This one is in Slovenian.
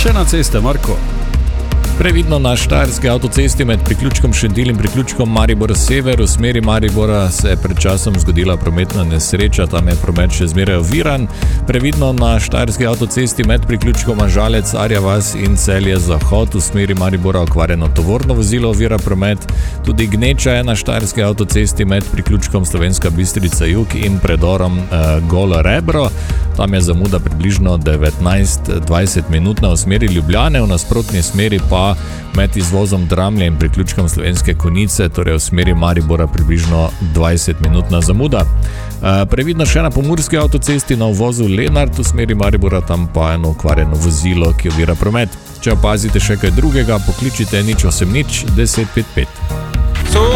Še na ceste, Marko. Previdno na štajerski avtocesti med priključkom Šentilj in priključkom Maribor Sever v smeri Maribora se je pred časom zgodila prometna nesreča, tam je promet še zmeraj oviran. Previdno na štajerski avtocesti med priključkom Žalec, Arja vas in Celje Zahod v smeri Maribora okvarjeno tovorno vozilo ovira promet. Tudi gneča je na štajerski avtocesti med priključkom Slovenska Bistrica Jug in predorom Golo Rebro. Tam je zamuda približno 19-20 minut v smeri Ljubljane, v nasprotni smeri pa med izvozom Dramlje in priključkom Slovenske Konjice, torej v smeri Maribora približno 20-minutna zamuda. Previdno še na pomurski avtocesti na uvozu Lenart v smeri Maribora, tam pa eno okvarjeno vozilo, ki ovira promet. Če opazite še kaj drugega, pokličite 080 10 55.